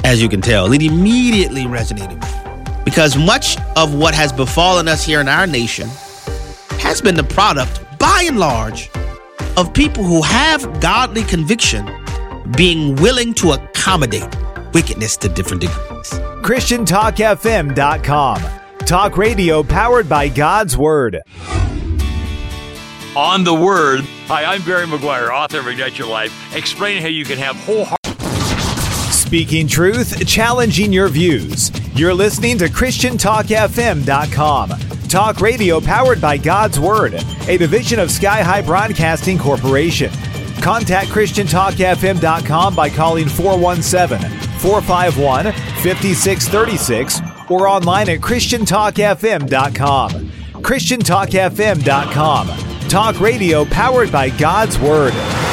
as you can tell. It immediately resonated with me. Because much of what has befallen us here in our nation has been the product, by and large, of people who have godly conviction being willing to accommodate wickedness to different degrees. ChristianTalkFM.com. Talk radio powered by God's Word. On the Word. Hi, I'm Barry McGuire, author of Ignite Your Life, explaining how you can have wholehearted. Speaking truth, challenging your views. You're listening to ChristianTalkFM.com. Talk radio powered by God's Word, a division of Sky High Broadcasting Corporation. Contact ChristianTalkFM.com by calling 417-451-5636 or online at ChristianTalkFM.com. ChristianTalkFM.com. Talk radio powered by God's Word.